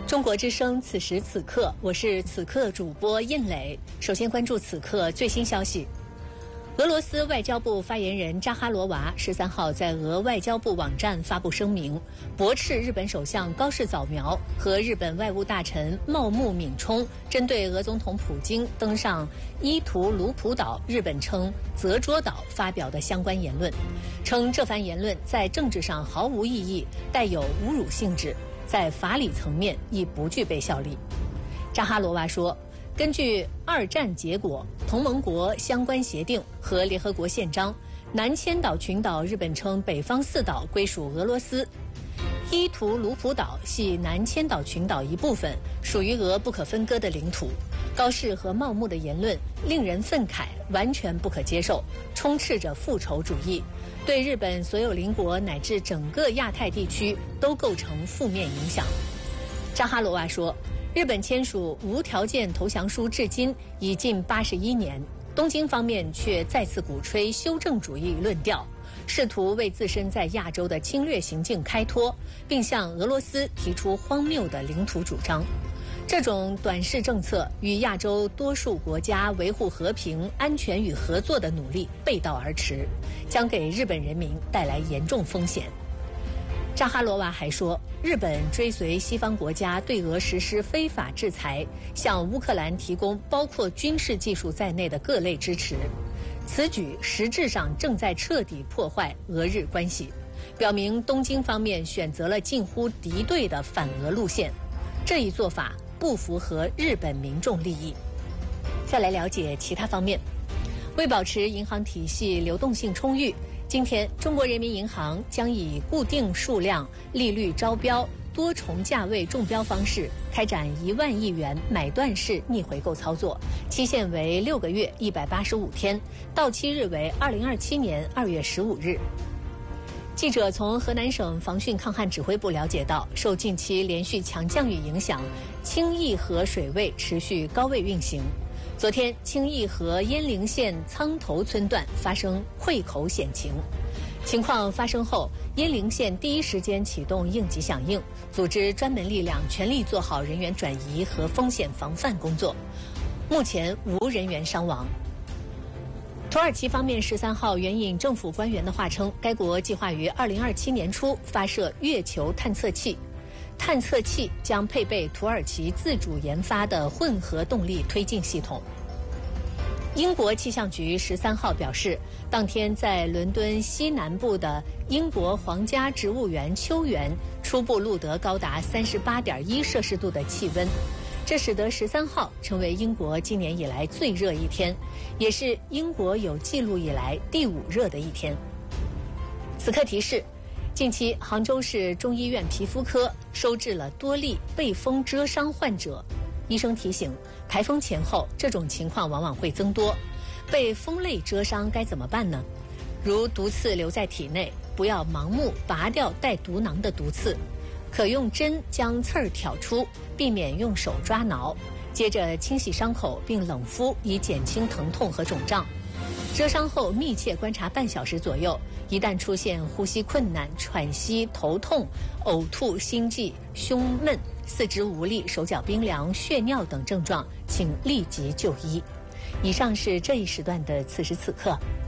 中国之声，此时此刻，我是此刻主播印磊。首先关注此刻最新消息。俄罗斯外交部发言人扎哈罗娃13号在俄外交部网站发布声明，驳斥日本首相高市早苗和日本外务大臣茂木敏充针对俄总统普京登上伊图卢普岛（日本称泽捉岛）发表的相关言论，称这番言论在政治上毫无意义，带有侮辱性质，在法理层面亦不具备效力。扎哈罗娃说，根据二战结果、同盟国相关协定和联合国宪章，南千岛群岛日本称北方四岛归属俄罗斯，伊图卢普岛系南千岛群岛一部分，属于俄不可分割的领土。高市和茂木的言论令人愤慨，完全不可接受，充斥着复仇主义，对日本所有邻国乃至整个亚太地区都构成负面影响。扎哈罗娃说，日本签署无条件投降书至今已近81年，东京方面却再次鼓吹修正主义论调，试图为自身在亚洲的侵略行径开脱，并向俄罗斯提出荒谬的领土主张。这种短视政策与亚洲多数国家维护和平、安全与合作的努力背道而驰，将给日本人民带来严重风险。扎哈罗娃还说，日本追随西方国家对俄实施非法制裁，向乌克兰提供包括军事技术在内的各类支持，此举实质上正在彻底破坏俄日关系，表明东京方面选择了近乎敌对的反俄路线，这一做法不符合日本民众利益。再来了解其他方面。为保持银行体系流动性充裕，今天中国人民银行将以固定数量、利率招标、多重价位中标方式开展1万亿元买断式逆回购操作，期限为6个月185天，到期日为2027年2月15日。记者从河南省防汛抗旱指挥部了解到，受近期连续强降雨影响，清义河水位持续高位运行。昨天，清义河鄢陵县苍头村段发生溃口险情。情况发生后，鄢陵县第一时间启动应急响应，组织专门力量全力做好人员转移和风险防范工作。目前无人员伤亡。土耳其方面13号援引政府官员的话称，该国计划于2027年初发射月球探测器。探测器将配备土耳其自主研发的混合动力推进系统。英国气象局13号表示，当天在伦敦西南部的英国皇家植物园秋园初步录得高达38.1摄氏度的气温，这使得13号成为英国今年以来最热一天，也是英国有记录以来第5热的一天。此刻提示，近期杭州市中医院皮肤科收治了多例被风蛰伤患者，医生提醒，台风前后这种情况往往会增多。被风类蛰伤该怎么办呢？如毒刺留在体内，不要盲目拔掉带毒囊的毒刺，可用针将刺儿挑出，避免用手抓挠，接着清洗伤口并冷敷，以减轻疼痛和肿胀。蛰伤后密切观察半小时左右，一旦出现呼吸困难、喘息、头痛、呕吐、心悸、胸闷、四肢无力、手脚冰凉、血尿等症状，请立即就医。以上是这一时段的此时此刻。